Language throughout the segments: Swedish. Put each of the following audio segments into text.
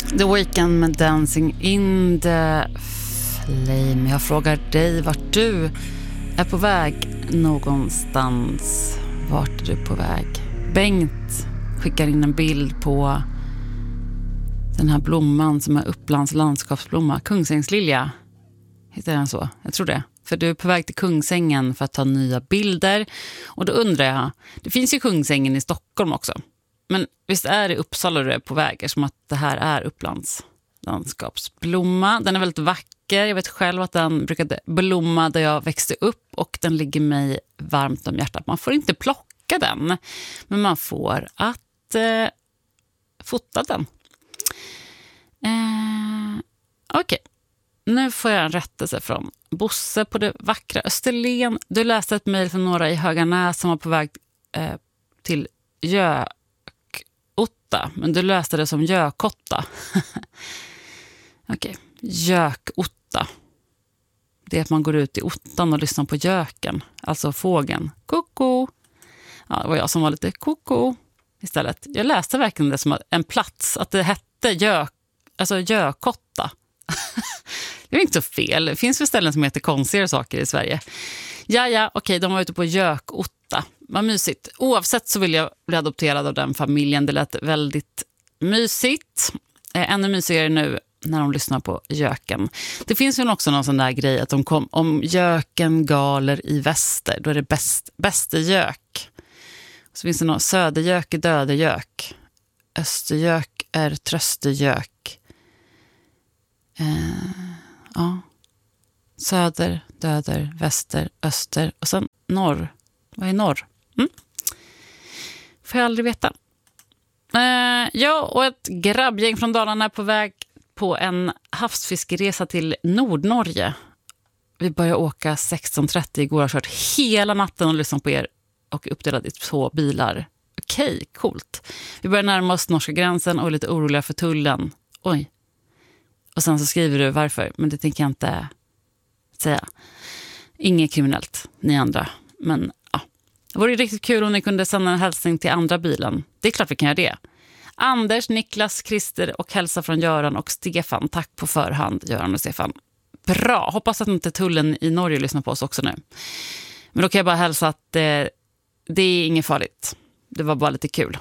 The Weeknd med Dancing in the Flame. Jag frågar dig vart du är på väg någonstans. Vart är du på väg? Bengt skickar in en bild på den här blomman som är Upplands landskapsblomma. Kungsängslilja. Heter den så? Jag tror det. För du är på väg till Kungsängen för att ta nya bilder. Och då undrar jag, det finns ju Kungsängen i Stockholm också. Men visst är det Uppsala du är på väg, som att det här är Upplands landskapsblomma. Den är väldigt vacker. Jag vet själv att den brukade blomma där jag växte upp och den ligger mig varmt om hjärtat. Man får inte plocka den, men man får att fota den. Okej. Nu får jag en rättelse från Bosse på det vackra Österlen. Du läste ett mejl från några i Höganäs som var på väg till Gökotta. Men du läste det som Gökotta. Okej. Gökotta. Det är att man går ut i ottan och lyssnar på göken. Alltså fågeln. Koko. Ja, det var jag som var lite koko istället. Jag läste verkligen det som en plats. Att det hette Gökotta. Det är inte så fel. Det finns väl ställen som heter konstigare saker i Sverige. Ja, okej, de var ute på Gökotta. Vad mysigt. Oavsett så vill jag bli adopterad av den familjen. Det lät väldigt mysigt. Ännu mysigare nu när de lyssnar på göken. Det finns väl också någon sån där grej att de kom om göken galer i väster. Då är det bäste gök. Så finns det någon södergök är dödegök. Östergök är tröstergök. Ja. Söder, döder, väster, öster och sen norr. Vad är norr? Får jag aldrig veta. Jag och ett grabbgäng från Dalarna är på väg på en havsfiskeresa till Nordnorge. Vi börjar åka 16:30 igår och har kört hela natten och lyssnat på er och uppdelat i 2 bilar. Okej, coolt. Vi börjar närma oss norska gränsen och är lite oroliga för tullen. Oj. Och sen så skriver du varför, men det tänker jag inte säga. Inget kriminellt, ni andra. Men ja, det vore riktigt kul om ni kunde sända en hälsning till andra bilen. Det är klart vi kan göra det. Anders, Niklas, Christer och hälsa från Göran och Stefan. Tack på förhand, Göran och Stefan. Bra, hoppas att inte tullen i Norge lyssnar på oss också nu. Men då kan jag bara hälsa att det är inget farligt. Det var bara lite kul.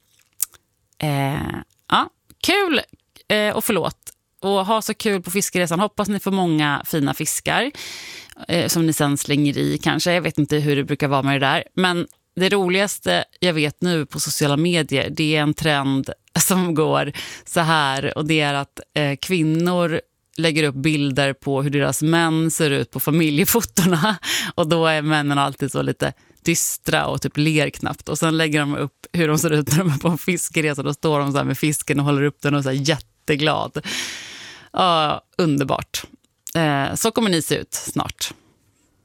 Ja, kul och förlåt. Och ha så kul på fiskeresan. Hoppas ni får många fina fiskar som ni sen slänger i kanske. Jag vet inte hur det brukar vara med det där. Men det roligaste jag vet nu på sociala medier, det är en trend som går så här. Och det är att kvinnor lägger upp bilder på hur deras män ser ut på familjefotorna. Och då är männen alltid så lite dystra och typ ler knappt. Och sen lägger de upp hur de ser ut när de är på en fiskeresa. Då står de så här med fisken och håller upp den och så här jätteglad. Ja, underbart. Så kommer ni se ut snart.